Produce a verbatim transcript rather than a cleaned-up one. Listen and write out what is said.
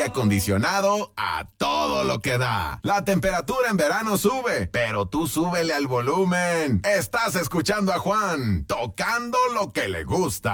acondicionado a todo lo que da. La temperatura en verano sube, pero tú súbele al volumen. Estás escuchando a Juan, tocando lo que le gusta.